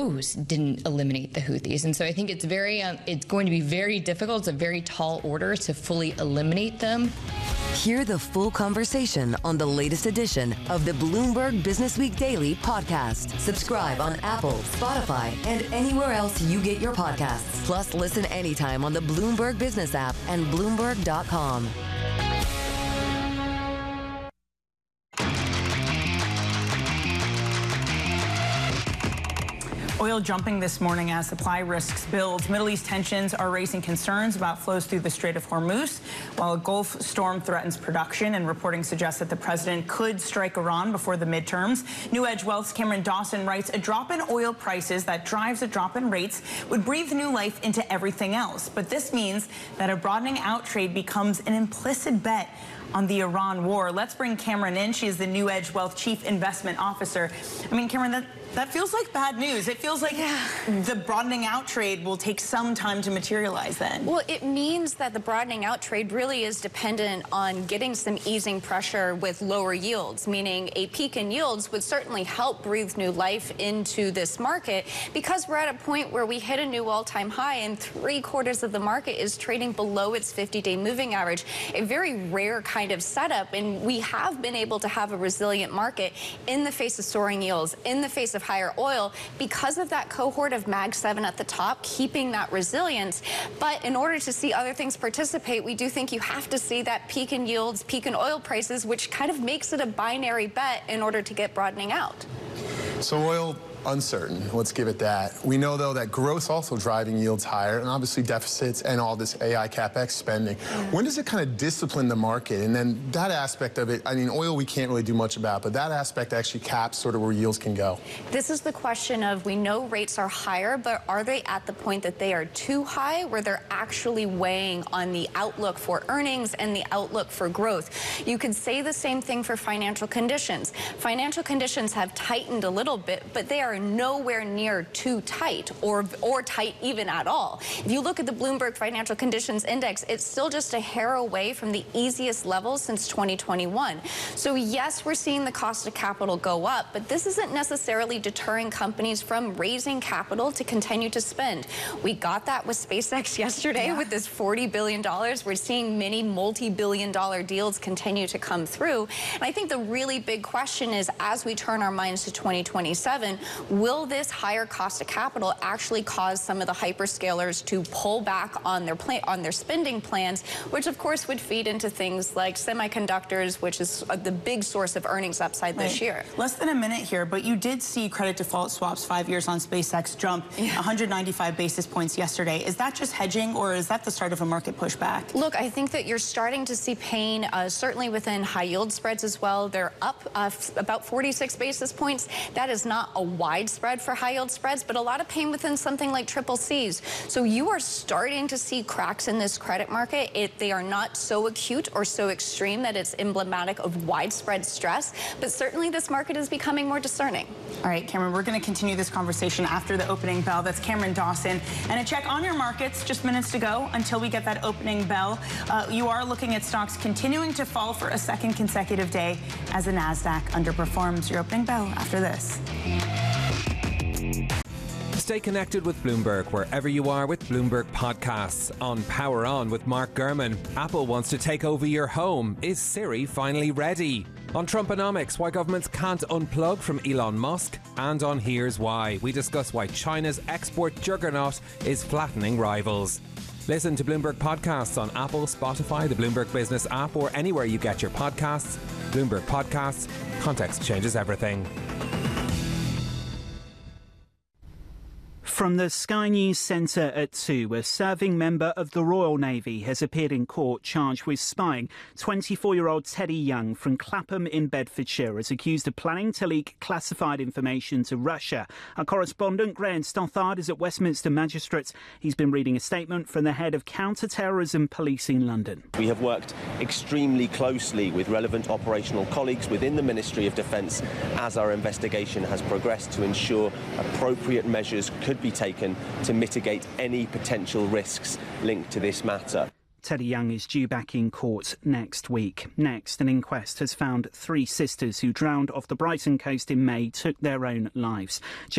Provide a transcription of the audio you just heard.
Hormuz didn't eliminate the Houthis. And so I think it's going to be very difficult. It's a very tall order to fully eliminate them. Hear the full conversation on the latest edition of the Bloomberg Businessweek Daily podcast. Subscribe on Apple, Spotify, and anywhere else you get your podcasts. Plus, listen anytime on the Bloomberg Business app and Bloomberg.com. Oil jumping this morning as supply risks build. Middle East tensions are raising concerns about flows through the Strait of Hormuz, while a Gulf storm threatens production, and reporting suggests that the president could strike Iran before the midterms. New Edge Wealth's Cameron Dawson writes, a drop in oil prices that drives a drop in rates would breathe new life into everything else. But this means that a broadening out trade becomes an implicit bet on the Iran war. Let's bring Cameron in. She is the New Edge Wealth Chief Investment Officer. I mean, Cameron, that feels like bad news. It feels like the broadening out trade will take some time to materialize then. Well, it means that the broadening out trade really is dependent on getting some easing pressure with lower yields, meaning a peak in yields would certainly help breathe new life into this market, because we're at a point where we hit a new all-time high and 3/4 of the market is trading below its 50-day moving average, a very rare kind of setup. And we have been able to have a resilient market in the face of soaring yields, in the face of higher oil, because of that cohort of Mag 7 at the top, keeping that resilience. But in order to see other things participate, we do think you have to see that peak in yields, peak in oil prices, which kind of makes it a binary bet in order to get broadening out. So oil, uncertain. Let's give it that. We know, though, that growth also driving yields higher, and obviously deficits and all this AI CapEx spending. When does it kind of discipline the market? And then that aspect of it, I mean, oil we can't really do much about, but that aspect actually caps sort of where yields can go. This is the question of, we know rates are higher, but are they at the point that they are too high, where they're actually weighing on the outlook for earnings and the outlook for growth? You could say the same thing for financial conditions. Financial conditions have tightened a little bit, but they are nowhere near too tight or tight even at all. If you look at the Bloomberg Financial Conditions Index, it's still just a hair away from the easiest levels since 2021. So yes, we're seeing the cost of capital go up, but this isn't necessarily deterring companies from raising capital to continue to spend. We got that with SpaceX yesterday with this $40 billion. We're seeing many multi-billion-dollar deals continue to come through. And I think the really big question is, as we turn our minds to 2027, will this higher cost of capital actually cause some of the hyperscalers to pull back on their spending plans, which of course would feed into things like semiconductors, which is the big source of earnings upside this year. Less than a minute here, but you did see credit default swaps 5 years on SpaceX jump 195 basis points yesterday. Is that just hedging, or is that the start of a market pushback? Look, I think that you're starting to see pain, certainly within high yield spreads as well. They're up about 46 basis points. That is not a widespread for high yield spreads, but a lot of pain within something like triple C's. So you are starting to see cracks in this credit market. They are not so acute or so extreme that it's emblematic of widespread stress, but certainly this market is becoming more discerning. All right, Cameron, we're going to continue this conversation after the opening bell. That's Cameron Dawson. And a check on your markets, just minutes to go until we get that opening bell. You are looking at stocks continuing to fall for a second consecutive day as the NASDAQ underperforms. Your opening bell after this. Stay connected with Bloomberg wherever you are with Bloomberg Podcasts. On Power On with Mark Gurman, Apple wants to take over your home. Is Siri finally ready? On Trumponomics, why governments can't unplug from Elon Musk. And on Here's Why, we discuss why China's export juggernaut is flattening rivals. Listen to Bloomberg Podcasts on Apple, Spotify, the Bloomberg Business app, or anywhere you get your podcasts. Bloomberg Podcasts. Context changes everything. From the Sky News Centre at 2, a serving member of the Royal Navy has appeared in court charged with spying. 24-year-old Teddy Young from Clapham in Bedfordshire is accused of planning to leak classified information to Russia. Our correspondent Graham Stothard is at Westminster Magistrates. He's been reading a statement from the head of counter-terrorism policing London. We have worked extremely closely with relevant operational colleagues within the Ministry of Defence as our investigation has progressed to ensure appropriate measures could be taken to mitigate any potential risks linked to this matter. Teddy Young is due back in court next week. Next, an inquest has found 3 sisters who drowned off the Brighton coast in May took their own lives.